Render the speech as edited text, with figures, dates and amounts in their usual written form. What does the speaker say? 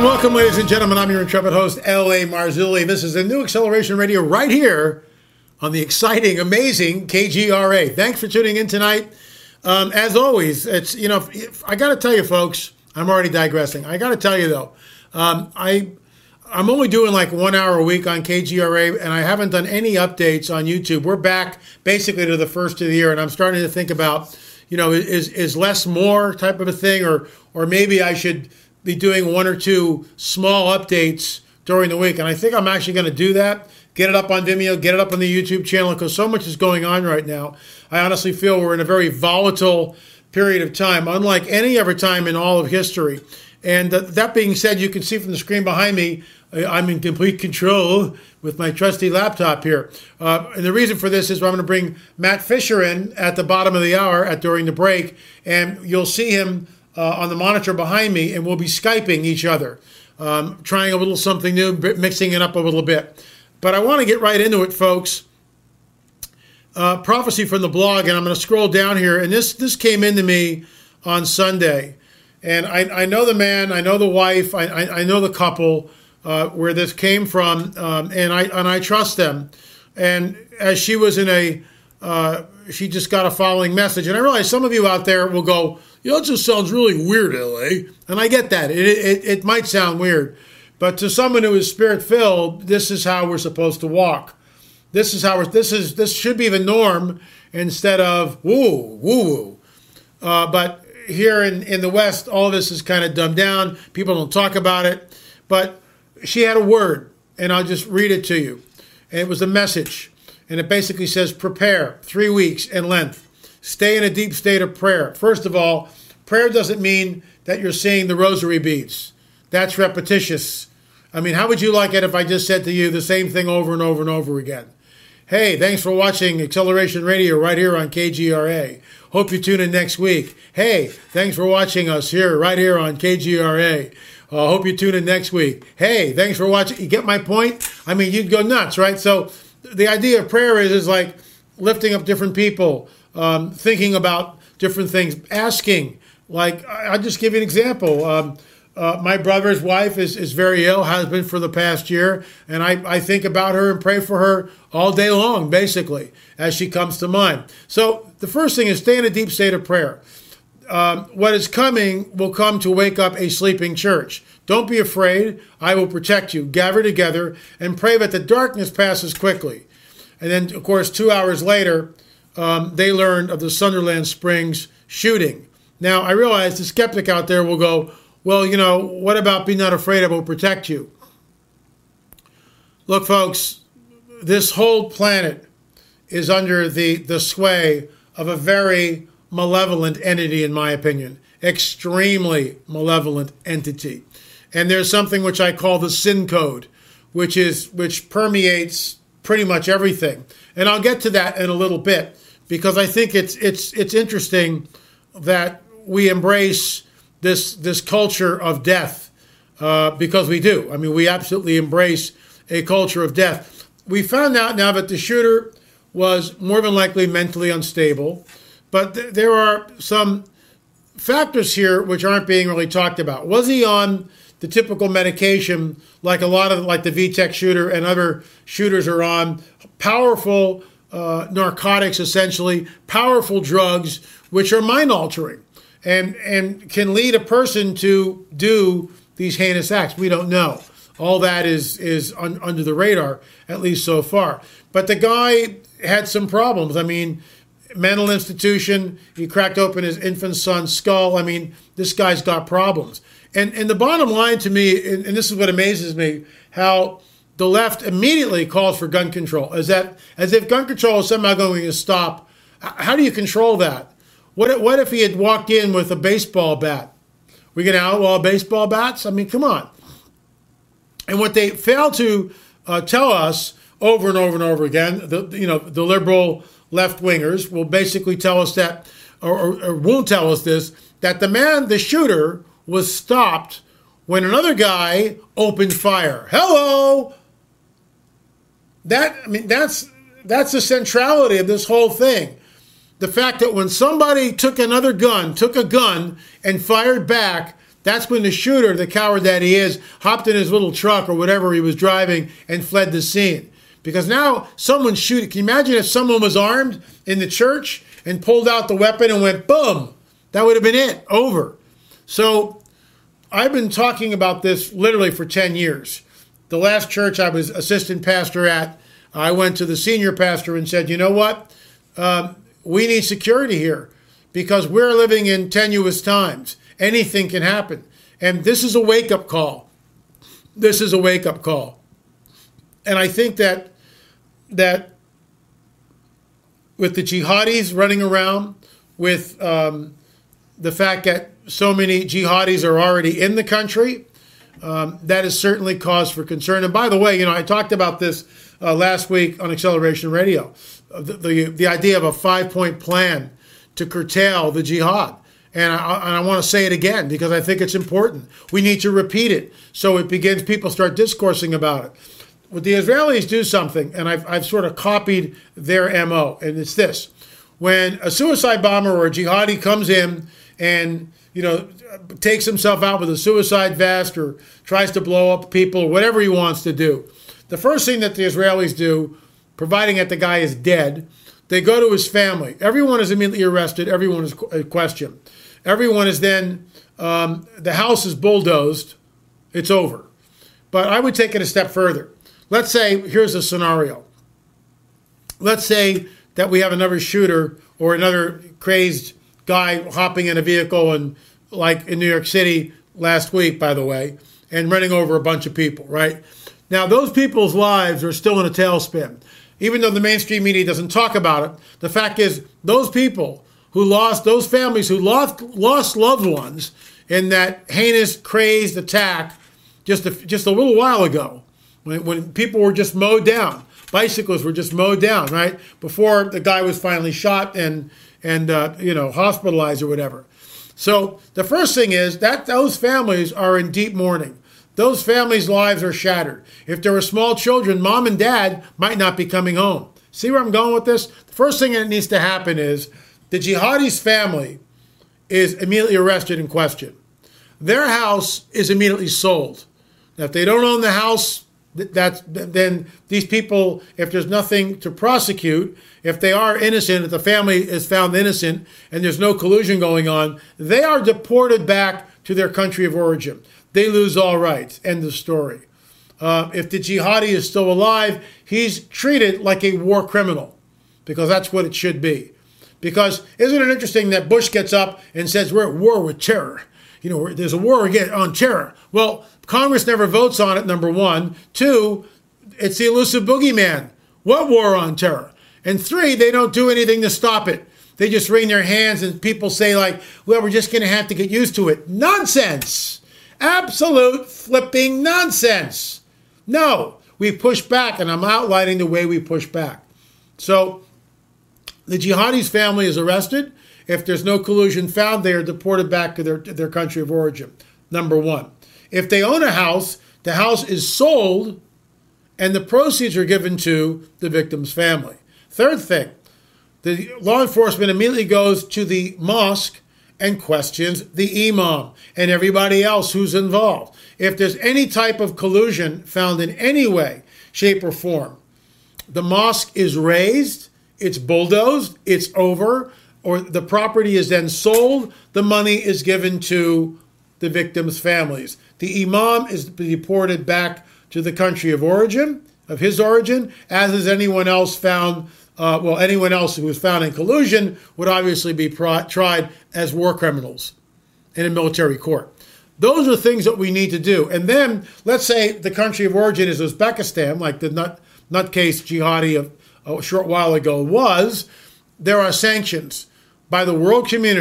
Welcome, ladies and gentlemen. I'm your intrepid host, L.A. Marzulli. This is the new Acceleration Radio right here on the exciting, amazing KGRA. Thanks for tuning in tonight. As always, it's, I got to tell you, folks, I'm already digressing. I got to tell you, though, I'm only doing like 1 hour a week on KGRA, and I haven't done any updates on YouTube. We're back basically to the first of the year, and I'm starting to think about, is less more type of a thing, or maybe I should be doing one or two small updates during the week. And I think I'm actually going to do that, get it up on Vimeo, get it up on the YouTube channel, because so much is going on right now. I honestly feel we're in a very volatile period of time, unlike any other time in all of history. And that being said, you can see from the screen behind me, I'm in complete control with my trusty laptop here. And the reason for this is I'm going to bring Matt Fisher in at the bottom of the hour during the break, and you'll see him on the monitor behind me, and we'll be Skyping each other, trying a little something new, mixing it up a little bit. But I want to get right into it, folks. Prophecy from the blog, and I'm going to scroll down here, and this came into me on Sunday. And I know the man, I know the wife, I know the couple where this came from, and I trust them. And as she was she just got a following message, and I realize some of you out there will go, it just sounds really weird, L.A. And I get that. It might sound weird. But to someone who is spirit-filled, this is how we're supposed to walk. This should be the norm instead of woo-woo. But here in the West, all of this is kind of dumbed down. People don't talk about it. But she had a word, and I'll just read it to you. And it was a message. And it basically says, prepare, 3 weeks in length. Stay in a deep state of prayer. First of all, prayer doesn't mean that you're saying the rosary beads. That's repetitious. I mean, how would you like it if I just said to you the same thing over and over and over again? Hey, thanks for watching Acceleration Radio right here on KGRA. Hope you tune in next week. Hey, thanks for watching us right here on KGRA. Hope you tune in next week. Hey, thanks for watching. You get my point? I mean, you'd go nuts, right? So the idea of prayer is like lifting up different people, thinking about different things, asking. Like, I'll just give you an example. My brother's wife is very ill, has been for the past year, and I think about her and pray for her all day long, basically, as she comes to mind. So the first thing is stay in a deep state of prayer. What is coming will come to wake up a sleeping church. Don't be afraid. I will protect you. Gather together and pray that the darkness passes quickly. And then, of course, 2 hours later, they learned of the Sunderland Springs shooting. Now, I realize the skeptic out there will go, well, what about be not afraid, I will protect you? Look, folks, this whole planet is under the sway of a very malevolent entity, in my opinion. Extremely malevolent entity. And there's something which I call the sin code, which permeates pretty much everything. And I'll get to that in a little bit, because I think it's interesting that we embrace this culture of death, because we do. I mean, we absolutely embrace a culture of death. We found out now that the shooter was more than likely mentally unstable, but there are some factors here which aren't being really talked about. Was he on the typical medication like a lot of the VTech shooter and other shooters are on? Powerful narcotics, essentially, powerful drugs, which are mind-altering and can lead a person to do these heinous acts. We don't know. All that is under the radar, at least so far. But the guy had some problems. I mean, mental institution, he cracked open his infant son's skull. I mean, this guy's got problems. And the bottom line to me, and this is what amazes me, how the left immediately calls for gun control, as if gun control is somehow going to stop. How do you control that? What if he had walked in with a baseball bat? We're going to outlaw baseball bats? I mean, come on. And what they fail to tell us over and over and over again, the liberal left-wingers will basically tell us that, or won't tell us this, that the shooter was stopped when another guy opened fire. Hello! That's the centrality of this whole thing. The fact that when somebody took a gun and fired back, That's when the shooter, the coward that he is, hopped in his little truck or whatever he was driving and fled the scene. Because now someone's shooting. Can you imagine if someone was armed in the church and pulled out the weapon and went boom? That would have been it. Over. So I've been talking about this literally for 10 years. The last church I was assistant pastor at, I went to the senior pastor and said, you know what? We need security here because we're living in tenuous times. Anything can happen. And this is a wake-up call. This is a wake-up call. And I think that with the jihadis running around, with the fact that so many jihadis are already in the country, that is certainly cause for concern. And by the way, I talked about this last week on Acceleration Radio, the idea of a 5-point plan to curtail the jihad. And I want to say it again because I think it's important. We need to repeat it so it begins, people start discoursing about it. Would the Israelis do something, and I've sort of copied their MO, and it's this. When a suicide bomber or a jihadi comes in and, takes himself out with a suicide vest or tries to blow up people or whatever he wants to do, the first thing that the Israelis do, providing that the guy is dead, they go to his family. Everyone is immediately arrested. Everyone is questioned. Everyone is then, the house is bulldozed. It's over. But I would take it a step further. Let's say, here's a scenario. Let's say that we have another shooter or another crazed guy hopping in a vehicle, and like in New York City last week, by the way, and running over a bunch of people, right? Now, those people's lives are still in a tailspin. Even though the mainstream media doesn't talk about it, the fact is those people those families who lost loved ones in that heinous, crazed attack just a little while ago, when people were just mowed down, bicyclists were just mowed down, right? Before the guy was finally shot and hospitalized or whatever. So the first thing is that those families are in deep mourning. Those families' lives are shattered. If there were small children, mom and dad might not be coming home. See where I'm going with this? The first thing that needs to happen is the jihadi's family is immediately arrested and questioned. Their house is immediately sold. Now, if they don't own the house, then these people, if there's nothing to prosecute, if they are innocent, if the family is found innocent and there's no collusion going on, they are deported back to their country of origin. They lose all rights. End of story. If the jihadi is still alive, he's treated like a war criminal because that's what it should be. Because isn't it interesting that Bush gets up and says we're at war with terror? There's a war on terror. Well, Congress never votes on it, number one. Two, it's the elusive boogeyman. What war on terror? And three, they don't do anything to stop it. They just wring their hands and people say we're just going to have to get used to it. Nonsense. Absolute flipping nonsense. No, we push back, and I'm outlining the way we push back. So the jihadi's family is arrested. If there's no collusion found, they are deported back to their country of origin, number one. If they own a house, the house is sold, and the proceeds are given to the victim's family. Third thing, the law enforcement immediately goes to the mosque and questions the imam and everybody else who's involved. If there's any type of collusion found in any way, shape, or form, the mosque is razed, it's bulldozed, it's over, or the property is then sold, the money is given to the victims' families. The imam is deported back to the country of origin, of his origin, as is anyone else found. Anyone else who was found in collusion would obviously be tried as war criminals in a military court. Those are things that we need to do. And then, let's say the country of origin is Uzbekistan, like the nutcase jihadi of a short while ago was, there are sanctions by the world community